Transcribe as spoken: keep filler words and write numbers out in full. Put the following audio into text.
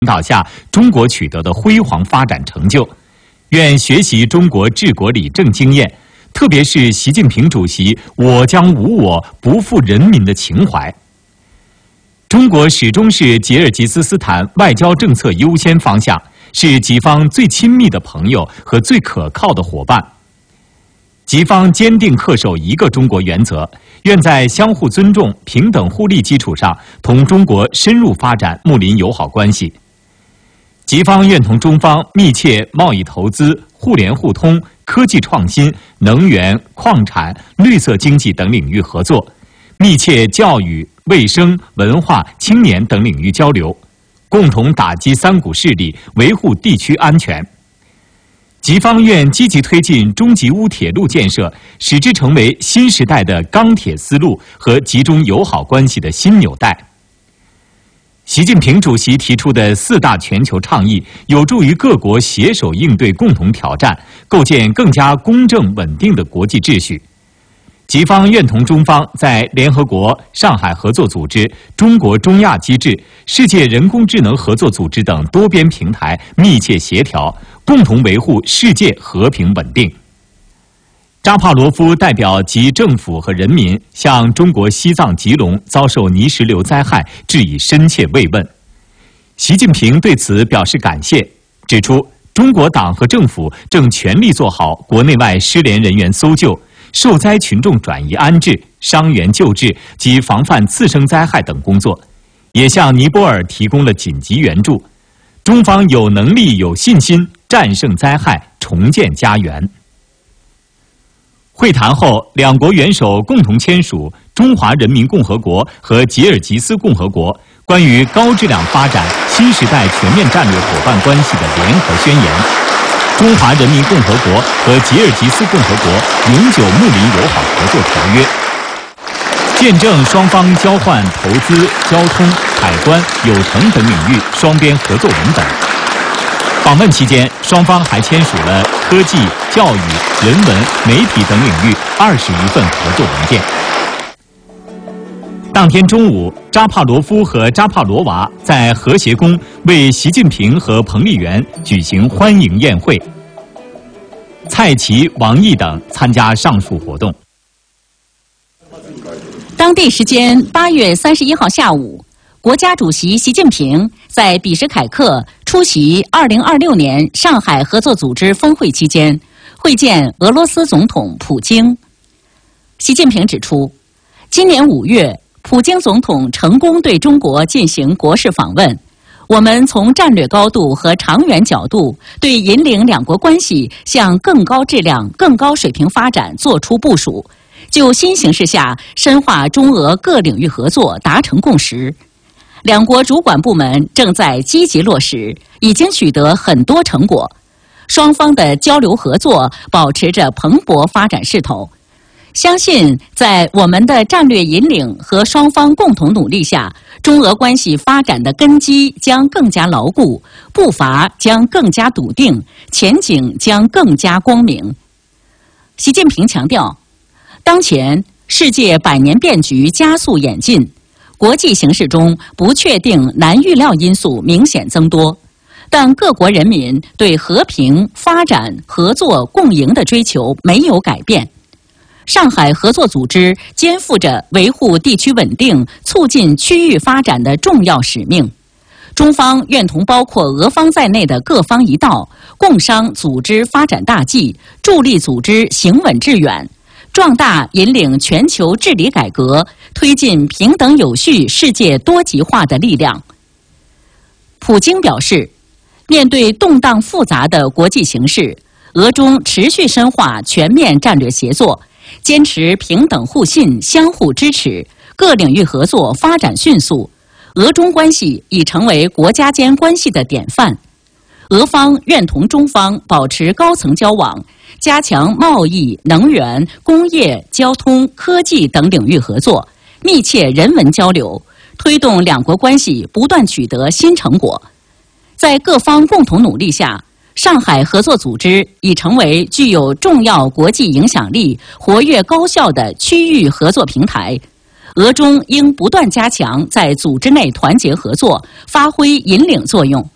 导下，中国取得的辉煌发展成就，愿学习中国治国理政经验，特别是习近平主席“我将无我，不负人民”的情怀。中国始终是吉尔吉斯斯坦外交政策优先方向，是吉方最亲密的朋友和最可靠的伙伴。吉方坚定恪守一个中国原则，愿在相互尊重、平等互利基础上，同中国深入发展睦邻友好关系。吉方愿同中方密切贸易投资、互联互通、科技创新、能源、矿产、绿色经济等领域合作，密切教育、卫生、文化、青年等领域交流，共同打击三股势力，维护地区安全。吉方愿积极推进中吉乌铁路建设，使之成为新时代的钢铁丝路和吉中友好关系的新纽带。习近平主席提出的四大全球倡议，有助于各国携手应对共同挑战，构建更加公正稳定的国际秩序。吉方愿同中方在联合国、上海合作组织、中国中亚机制、世界人工智能合作组织等多边平台密切协调，共同维护世界和平稳定。扎帕罗夫代表吉政府和人民向中国西藏吉隆遭受泥石流灾害致以深切慰问。习近平对此表示感谢，指出中国党和政府正全力做好国内外失联人员搜救、受灾群众转移安置、伤员救治及防范次生灾害等工作，也向尼泊尔提供了紧急援助。中方有能力、有信心战胜灾害，重建家园。会谈后，两国元首共同签署中华人民共和国和吉尔吉斯共和国关于高质量发展新时代全面战略伙伴关系的联合宣言，中华人民共和国和吉尔吉斯共和国永久睦邻友好合作条约，见证双方交换投资、交通、海关、有成等领域双边合作文本。访问期间，双方还签署了科技、教育、人文、媒体等领域二十余份合作文件。当天中午，扎帕罗夫和扎帕罗娃在和谐宫为习近平和彭丽媛举行欢迎宴会。蔡奇、王毅等参加上述活动。 当地时间八月三十一号下午，国家主席习近平在比什凯克出席二零二六年上海合作组织峰会期间，会见俄罗斯总统普京。习近平指出，今年五月，普京总统成功对中国进行国事访问，我们从战略高度和长远角度对引领两国关系向更高质量、更高水平发展作出部署，就新形势下深化中俄各领域合作达成共识。两国主管部门正在积极落实，已经取得很多成果。双方的交流合作保持着蓬勃发展势头。相信在我们的战略引领和双方共同努力下，中俄关系发展的根基将更加牢固，步伐将更加笃定，前景将更加光明。习近平强调，当前世界百年变局加速演进，国际形势中不确定、难预料因素明显增多，但各国人民对和平、发展、合作、共赢的追求没有改变。上海合作组织肩负着维护地区稳定、促进区域发展的重要使命。中方愿同包括俄方在内的各方一道，共商组织发展大计，助力组织行稳致远，壮大引领全球治理改革、推进平等有序世界多极化的力量。普京表示，面对动荡复杂的国际形势，俄中持续深化全面战略协作，坚持平等互信、相互支持，各领域合作发展迅速，俄中关系已成为国家间关系的典范。俄方愿同中方保持高层交往，加强贸易、能源、工业、交通、科技等领域合作，密切人文交流，推动两国关系不断取得新成果。在各方共同努力下，上海合作组织已成为具有重要国际影响力、活跃高效的区域合作平台。俄中应不断加强在组织内团结合作，发挥引领作用。